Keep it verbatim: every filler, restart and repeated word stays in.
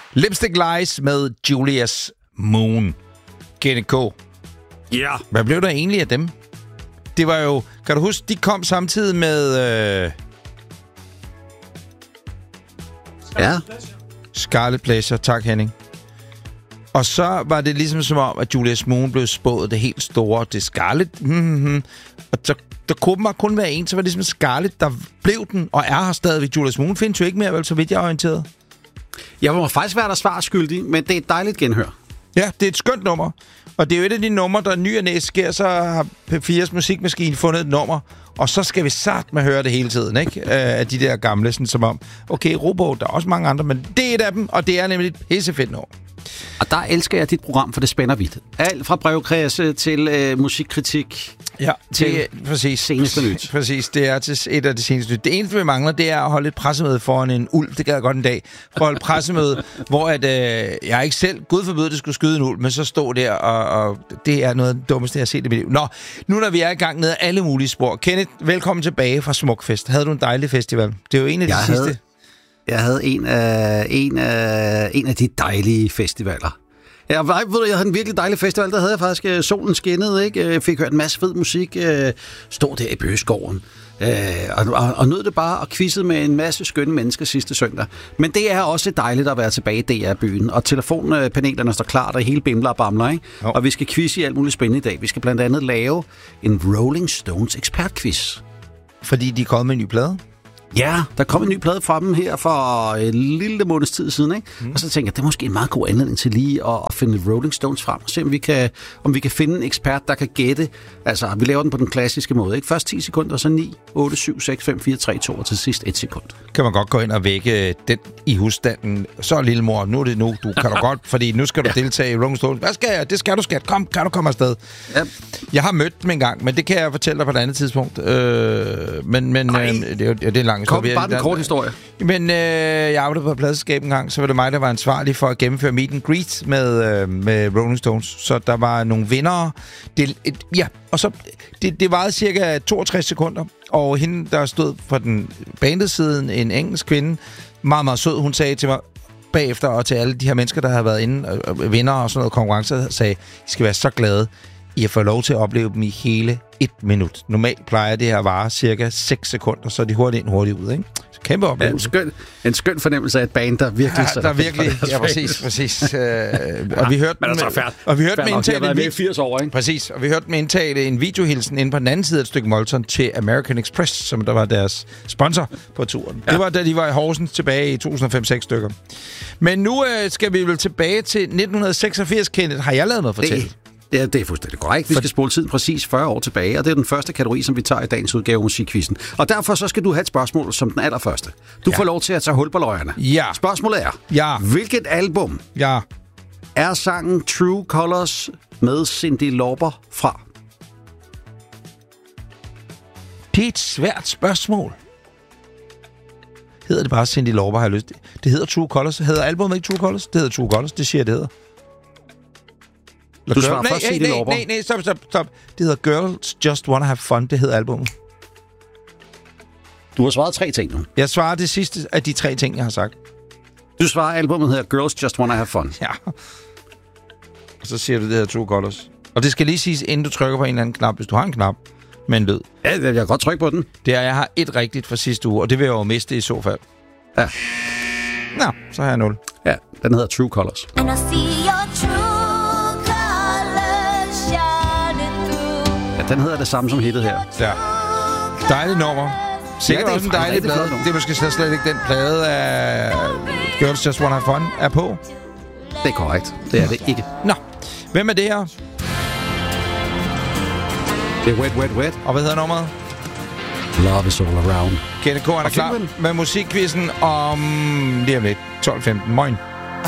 Lipstick Lies med Julius Moon. Kenneth K. Ja. Yeah. Hvad blev der egentlig af dem? Det var jo... Kan du huske, de kom samtidig med... Øh, ja. Scarlet Pleasure. Tak, Henning. Og så var det ligesom som om, at Julius Moon blev spået det helt store. Det Scarlet. Mm-hmm. Og så der kunne man kun være en, så var det ligesom Scarlet, der blev den, og er her stadigvæk. Julius Moon findes jo ikke mere, vel, så vidt jeg er orienteret. Jeg må faktisk være der svarskyldig, men det er et dejligt genhør. Ja, det er et skønt nummer. Og det er jo et af de numre, der ny og næst sker, så har P fire's musikmaskine fundet et nummer, og så skal vi sart med høre det hele tiden, ikke? Af de der gamle, sådan som om, okay, Robo, der er også mange andre, men det er et af dem, og det er nemlig et pissefedt nummer. Og der elsker jeg dit program, for det spænder vidt. Alt fra brevkredse til øh, musikkritik. Ja, til det er præcis. Seneste nyt. Præcis, det er til et af de seneste nyt. Det eneste, vi mangler, det er at holde et pressemøde foran en ulv. Det gad jeg godt en dag. For at holde et pressemøde, hvor at, øh, jeg ikke selv, gud forbyde, det skulle skyde en ulv, men så stod der, og, og det er noget af det dummeste, jeg har set i mit liv. Nå, nu når vi er i gang ned alle mulige spor. Kenneth, velkommen tilbage fra Smukfest. Havde du en dejlig festival? Det er jo en af de jeg sidste... Havde, jeg havde en af, en, af, en af de dejlige festivaler. Jeg, ved, jeg havde en virkelig dejlig festival. Der havde jeg faktisk uh, solen skinnede, ikke? Jeg fik hørt en masse fed musik. Uh, stod der i Bøgeskoven. Uh, og, og, og nød det bare og quizzede med en masse skønne mennesker sidste søndag. Men det er også dejligt at være tilbage i D R-byen. Og telefonpanelerne står klar, der hele bimler og bamler, ikke? Oh. Og vi skal quizze i alt muligt spændende i dag. Vi skal blandt andet lave en Rolling Stones ekspertquiz. Fordi de er kommet med en ny plade? Ja, der kom en ny plade fra dem her for en lille måneds tid siden, ikke? Mm. Og så tænker jeg, det er måske en meget god anledning til lige at, at finde Rolling Stones frem og se, om vi, kan, om vi kan finde en ekspert, der kan gætte. Altså, vi laver den på den klassiske måde, ikke? Først ti sekunder, så ni, otte, syv, seks, fem, fire, tre, to, og til sidst et sekund. Kan man godt gå ind og vække den i husstanden. Så lille mor, nu er det nu, du kan du godt, fordi nu skal du ja. deltage i Rolling Stones. Hvad skal jeg? Det skal du, skat. Kom, kan du komme afsted? Ja. Jeg har mødt dem engang, men det kan jeg fortælle dig på et andet tidspunkt. Øh, men men øh, det, er, det er en lang Kom, bare den kort historie. Men øh, jeg arbejdede på pladselskab en gang, så var det mig, der var ansvarlig for at gennemføre meet and greet med, øh, med Rolling Stones. Så der var nogle vindere. Det, et, ja, og så det, det varede cirka toogtres sekunder, og hende, der stod på den bandesiden, en engelsk kvinde, meget, meget sød, hun sagde til mig bagefter, og til alle de her mennesker, der har været inde, og vinder og sådan noget konkurrence, sagde, I skal være så glade, I har fået lov til at opleve dem i hele et minut. Normalt plejer det her at vare cirka seks sekunder, så de hurtigt ind, hurtigt ud, ikke? Så kæmpe oplevelse. Ja, en, skøn, en skøn fornemmelse af et band, der virkelig... Ja, der virkelig... Ja, præcis, præcis. Øh, og vi hørte men altså, færd, og vi hørte med indtale... med firs år, ikke? Præcis, og vi hørte med indtale en videohilsen inde på den anden side af et stykke Molton til American Express, som der var deres sponsor på turen. Ja. Det var da de var i Horsens tilbage i to tusind og fem seks stykker. Men nu øh, skal vi vel tilbage til nitten seksogfirs, Kenneth. Har jeg lavet noget at fortælle? Det. Ja, det er fuldstændig korrekt. Vi skal spole tiden præcis fyrre år tilbage, og det er den første kategori, som vi tager i dagens udgave af Musikquizzen. Og derfor så skal du have et spørgsmål som den allerførste. Du ja. får lov til at tage hul på løjerne. Ja. Spørgsmålet er, ja. hvilket album ja. er sangen True Colors med Cyndi Lauper fra? Det er et svært spørgsmål. Hedder det bare Cyndi Lauper, har jeg lyst til? Det hedder True Colors. Hedder albumet ikke True Colors? Det hedder True Colors, det siger det hedder. Du svarer først Cyndi Lauper. Nej, nej, stop, stop, stop. Det hedder Girls Just Wanna Have Fun. Det hedder albumet. Du har svaret tre ting nu. Jeg svarer det sidste af de tre ting, jeg har sagt. Du svarer, albumet hedder Girls Just Wanna Have Fun. Ja. Og så siger du, det hedder True Colors. Og det skal lige siges, inden du trykker på en eller anden knap, hvis du har en knap med en lyd. Ja, jeg kan godt trykke på den. Det er, jeg har et rigtigt fra sidste uge, og det vil jeg jo miste i så fald. Ja. Nå, så har jeg nul. Ja, den hedder True Colors. And I see your true Den hedder det samme som hittet her. Ja. Dejligt nummer. Sikkert ja, også en dejlig plade. Det er måske slet, slet ikke den plade af Girls Just Wanna Have Fun er på. Det er korrekt. Det er det ikke. Nå. Hvem er det her? Det er Wet, Wet, Wet. Og hvad hedder nummeret? Love is all around. Kenneth K. er klar med musikquizzen om lige om lidt. tolv femten. Moin.